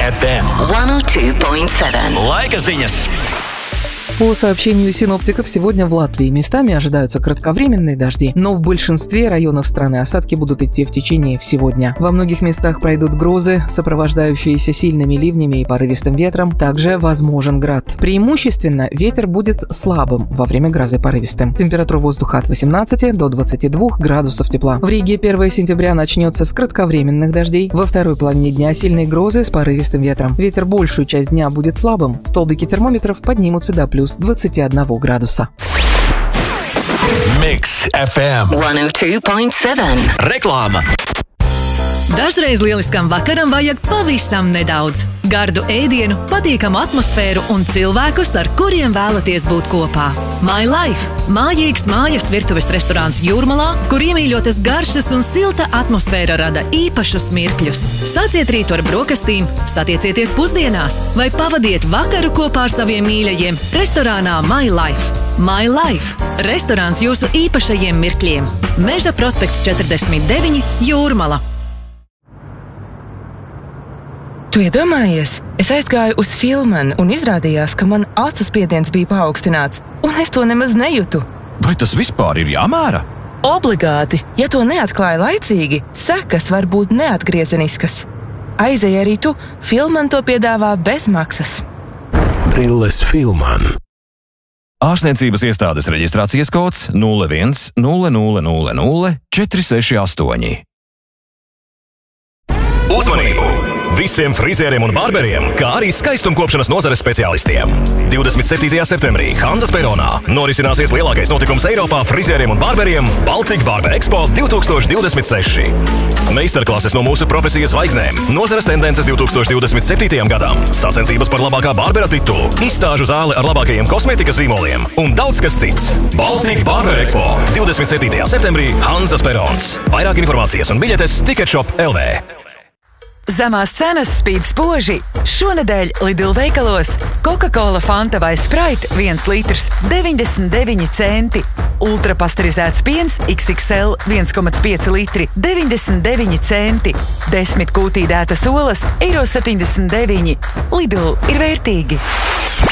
FM 102.7. Laika ziņas. По сообщению синоптиков, сегодня в Латвии местами ожидаются кратковременные дожди, но в большинстве районов страны осадки будут идти в течение всего дня. Во многих местах пройдут грозы, сопровождающиеся сильными ливнями и порывистым ветром. Также возможен град. Преимущественно ветер будет слабым во время грозы порывистым. Температура воздуха от 18 до 22 градусов тепла. В Риге 1 сентября начнется с кратковременных дождей. Во второй половине дня сильные грозы с порывистым ветром. Ветер большую часть дня будет слабым. Столбики термометров поднимутся до плюс 21 градуса. Mix FM 102.7. Reklāma. Dažreiz lieliskam vakaram vajag pavisam nedaudz. Gardu ēdienu, patīkamu atmosfēru un cilvēkus, ar kuriem vēlaties būt kopā. My Life – mājīgs mājas virtuves restorāns Jūrmalā, kur iemīļotas garšas un silta atmosfēra rada īpašus mirkļus. Sāciet rītu ar brokastīm, satiecieties pusdienās vai pavadiet vakaru kopā ar saviem mīļajiem restorānā My Life. My Life – restorāns jūsu īpašajiem mirkļiem. Meža prospekts 49, Jūrmala. Tu iedomājies? Es aizgāju uz Filmanu un izrādījās, ka man acu spiediens bija paaugstināts, un es to nemaz nejūtu. Vai tas vispār ir jāmēra? Obligāti! Ja to neatklāja laicīgi, sekas var būt neatgriezeniskas. Aizej arī tu, Filman to piedāvā bez maksas. Brilles Filman. Ārstniecības iestādes reģistrācijas kods 01 0000 468. Uzmanību! Visiem frizieriem un barberiem, kā arī skaistumkopšanas nozares speciālistiem. 27. septembrī Hanzas peronā norisināsies lielākais notikums Eiropā frizieriem un barberiem – Baltic Barber Expo 2026. Meistarklases no mūsu profesijas zvaigznēm, nozares tendences 2027. gadam, sacensības par labākā barbera titulu, izstāžu zāle ar labākajiem kosmētikas zīmoliem un daudz kas cits. Baltic Barber Expo 27. septembrī Hanzas perons. Vairāk informācijas un biļetes Ticketshop LV. Zemās cenas spīd spoži. Šonedēļ Lidl veikalos Coca-Cola, Fanta vai Sprite 1 litrs 99 centi. Ultrapasterizēts piens XXL 1,5 litri 99 centi. 10 kūtīdētas olas eiro 79. Lidl ir vērtīgi.